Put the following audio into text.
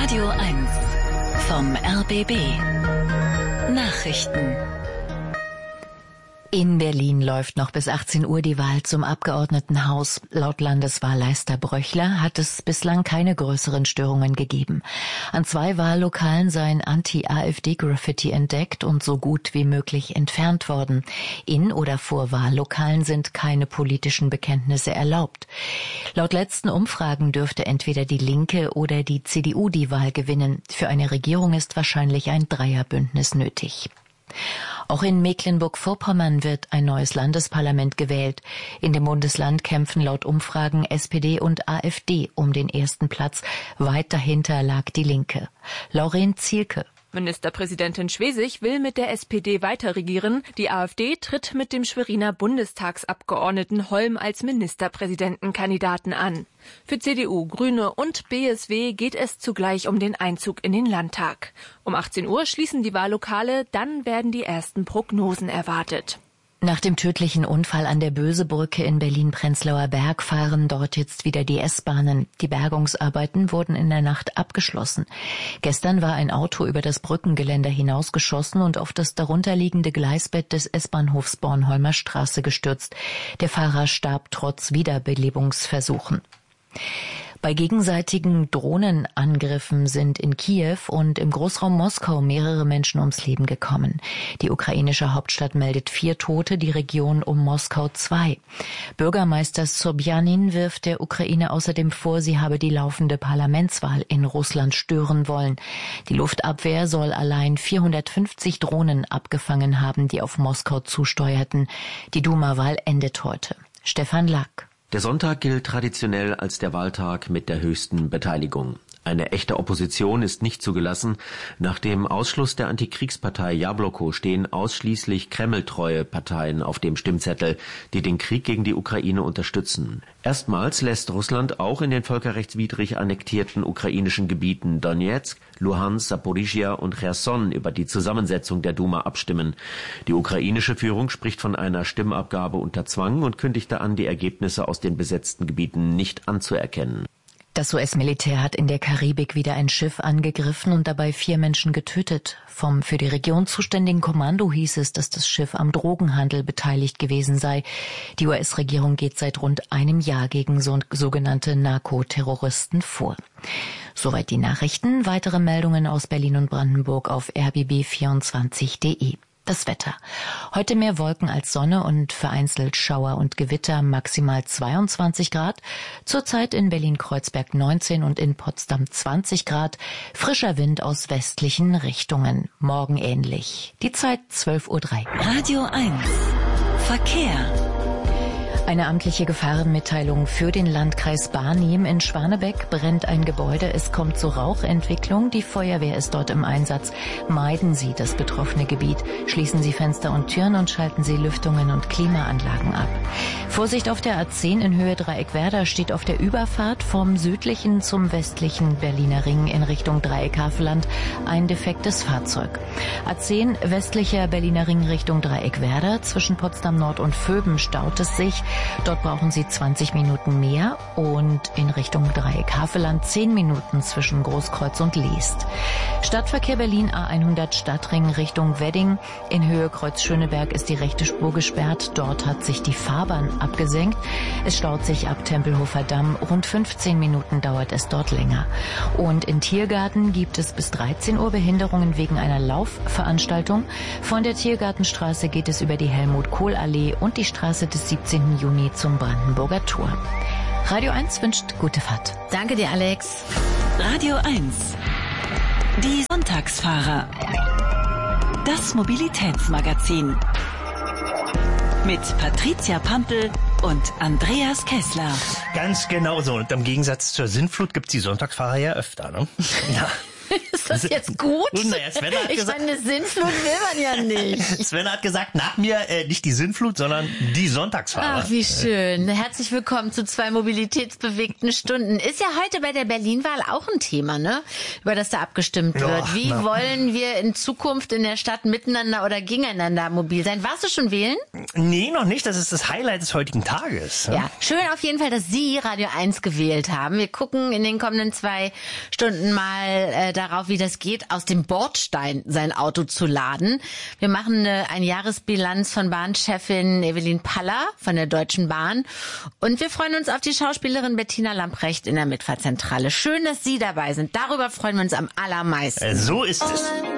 Radio 1 vom RBB Nachrichten. In Berlin läuft noch bis 18 Uhr die Wahl zum Abgeordnetenhaus. Laut Landeswahlleiter Bröchler hat es bislang keine größeren Störungen gegeben. An 2 Wahllokalen seien Anti-AfD-Graffiti entdeckt und so gut wie möglich entfernt worden. In oder vor Wahllokalen sind keine politischen Bekenntnisse erlaubt. Laut letzten Umfragen dürfte entweder die Linke oder die CDU die Wahl gewinnen. Für eine Regierung ist wahrscheinlich ein Dreierbündnis nötig. Auch in Mecklenburg-Vorpommern wird ein neues Landesparlament gewählt. In dem Bundesland kämpfen laut Umfragen SPD und AfD um den ersten Platz. Weit dahinter lag die Linke. Lauren Zielke. Ministerpräsidentin Schwesig will mit der SPD weiterregieren. Die AfD tritt mit dem Schweriner Bundestagsabgeordneten Holm als Ministerpräsidentenkandidaten an. Für CDU, Grüne und BSW geht es zugleich um den Einzug in den Landtag. Um 18 Uhr schließen die Wahllokale, dann werden die ersten Prognosen erwartet. Nach dem tödlichen Unfall an der Bösebrücke in Berlin-Prenzlauer Berg fahren dort jetzt wieder die S-Bahnen. Die Bergungsarbeiten wurden in der Nacht abgeschlossen. Gestern war ein Auto über das Brückengeländer hinausgeschossen und auf das darunterliegende Gleisbett des S-Bahnhofs Bornholmer Straße gestürzt. Der Fahrer starb trotz Wiederbelebungsversuchen. Bei gegenseitigen Drohnenangriffen sind in Kiew und im Großraum Moskau mehrere Menschen ums Leben gekommen. Die ukrainische Hauptstadt meldet 4 Tote, die Region um Moskau 2. Bürgermeister Sobjanin wirft der Ukraine außerdem vor, sie habe die laufende Parlamentswahl in Russland stören wollen. Die Luftabwehr soll allein 450 Drohnen abgefangen haben, die auf Moskau zusteuerten. Die Duma-Wahl endet heute. Stefan Lack. Der Sonntag gilt traditionell als der Wahltag mit der höchsten Beteiligung. Eine echte Opposition ist nicht zugelassen. Nach dem Ausschluss der Antikriegspartei Jabloko stehen ausschließlich kremltreue Parteien auf dem Stimmzettel, die den Krieg gegen die Ukraine unterstützen. Erstmals lässt Russland auch in den völkerrechtswidrig annektierten ukrainischen Gebieten Donetsk, Luhansk, Saporischschja und Cherson über die Zusammensetzung der Duma abstimmen. Die ukrainische Führung spricht von einer Stimmabgabe unter Zwang und kündigte an, die Ergebnisse aus den besetzten Gebieten nicht anzuerkennen. Das US-Militär hat in der Karibik wieder ein Schiff angegriffen und dabei 4 Menschen getötet. Vom für die Region zuständigen Kommando hieß es, dass das Schiff am Drogenhandel beteiligt gewesen sei. Die US-Regierung geht seit rund einem Jahr gegen sogenannte Narkoterroristen vor. Soweit die Nachrichten. Weitere Meldungen aus Berlin und Brandenburg auf rbb24.de. Das Wetter. Heute mehr Wolken als Sonne und vereinzelt Schauer und Gewitter, maximal 22 Grad. Zurzeit in Berlin-Kreuzberg 19 und in Potsdam 20 Grad. Frischer Wind aus westlichen Richtungen. Morgen ähnlich. Die Zeit 12:03 Uhr. Radio 1. Verkehr. Eine amtliche Gefahrenmitteilung für den Landkreis Barnim. In Schwanebeck brennt ein Gebäude. Es kommt zur Rauchentwicklung. Die Feuerwehr ist dort im Einsatz. Meiden Sie das betroffene Gebiet. Schließen Sie Fenster und Türen und schalten Sie Lüftungen und Klimaanlagen ab. Vorsicht auf der A10 in Höhe Dreieckwerder steht auf der Überfahrt vom südlichen zum westlichen Berliner Ring in Richtung Dreieck-Havelland ein defektes Fahrzeug. A10 westlicher Berliner Ring Richtung Dreieckwerder. Zwischen Potsdam Nord und Vöben staut es sich. Dort brauchen Sie 20 Minuten mehr und in Richtung Dreieck-Havelland 10 Minuten zwischen Großkreuz und Leest. Stadtverkehr Berlin A100 Stadtring Richtung Wedding. In Höhe Kreuz-Schöneberg ist die rechte Spur gesperrt. Dort hat sich die Fahrbahn abgesenkt. Es staut sich ab Tempelhofer Damm. Rund 15 Minuten dauert es dort länger. Und in Tiergarten gibt es bis 13 Uhr Behinderungen wegen einer Laufveranstaltung. Von der Tiergartenstraße geht es über die Helmut-Kohl-Allee und die Straße des 17. Juni zum Brandenburger Tor. Radio 1 wünscht gute Fahrt. Danke dir, Alex. Radio 1. Die Sonntagsfahrer. Das Mobilitätsmagazin. Mit Patricia Pampel und Andreas Kessler. Ganz genau so. Und im Gegensatz zur Sintflut gibt's die Sonntagsfahrer ja öfter, ne? Ja. Ist das jetzt gut? Naja, Sven hat gesagt, eine Sintflut will man ja nicht. Sven hat gesagt, nach mir nicht die Sintflut, sondern die Sonntagsfahrer. Ach, wie schön. Herzlich willkommen zu 2 mobilitätsbewegten Stunden. Ist ja heute bei der Berlin-Wahl auch ein Thema, ne? Über das da abgestimmt wird. Wie wollen wir in Zukunft in der Stadt miteinander oder gegeneinander mobil sein? Warst du schon wählen? Nee, noch nicht. Das ist das Highlight des heutigen Tages. Ja, schön auf jeden Fall, dass Sie Radio 1 gewählt haben. Wir gucken in den kommenden 2 Stunden mal darauf, wie das geht, aus dem Bordstein sein Auto zu laden. Wir machen eine Jahresbilanz von Bahnchefin Evelyn Paller von der Deutschen Bahn. Und wir freuen uns auf die Schauspielerin Bettina Lamprecht in der Mitfahrzentrale. Schön, dass Sie dabei sind. Darüber freuen wir uns am allermeisten. So ist es.